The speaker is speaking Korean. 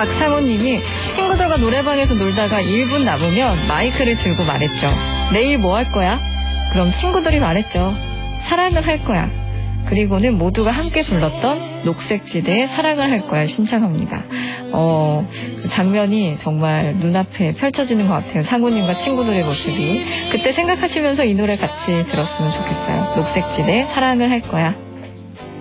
박상훈님이 친구들과 노래방에서 놀다가 1분 남으면 마이크를 들고 말했죠. 내일 뭐 할 거야? 그럼 친구들이 말했죠. 사랑을 할 거야. 그리고는 모두가 함께 불렀던 녹색지대의 사랑을 할 거야 신청합니다. 그 장면이 정말 눈앞에 펼쳐지는 것 같아요. 상우님과 친구들의 모습이. 그때 생각하시면서 이 노래 같이 들었으면 좋겠어요. 녹색지대의 사랑을 할 거야.